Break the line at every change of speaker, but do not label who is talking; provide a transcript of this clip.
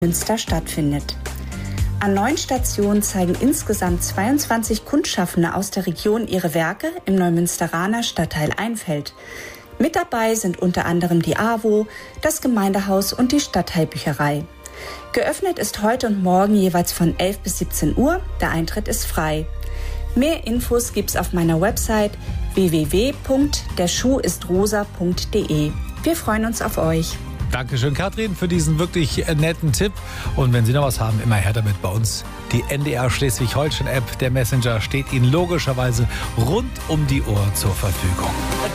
Münster stattfindet. An 9 Stationen zeigen insgesamt 22 Kunstschaffende aus der Region ihre Werke im Neumünsteraner Stadtteil Einfeld. Mit dabei sind unter anderem die AWO, das Gemeindehaus und die Stadtteilbücherei. Geöffnet ist heute und morgen jeweils von 11 bis 17 Uhr. Der Eintritt ist frei. Mehr Infos gibt's auf meiner Website www.derschuhistrosa.de. Wir freuen uns auf euch.
Dankeschön, Katrin, für diesen wirklich netten Tipp. Und wenn Sie noch was haben, immer her damit bei uns. Die NDR Schleswig-Holstein-App, der Messenger, steht Ihnen logischerweise rund um die Uhr zur Verfügung.